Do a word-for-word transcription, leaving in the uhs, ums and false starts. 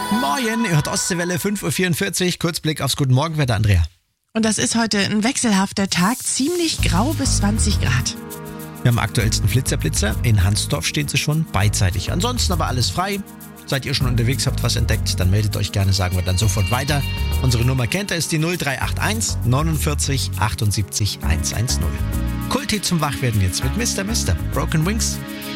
Moin, ihr hört Ostseewelle fünf Uhr vierundvierzig, Kurzblick aufs Guten Morgenwetter, Andrea. Und das ist heute ein wechselhafter Tag, ziemlich grau bis zwanzig Grad. Wir haben aktuellsten Flitzerblitzer. In Hansdorf stehen sie schon beidseitig. Ansonsten aber alles frei. Seid ihr schon unterwegs, habt was entdeckt, dann meldet euch gerne, sagen wir dann sofort weiter. Unsere Nummer kennt ihr, ist die null drei acht eins neunundvierzig achtundsiebzig hundertzehn. Kulthit zum Wachwerden jetzt mit Mister Mister Broken Wings.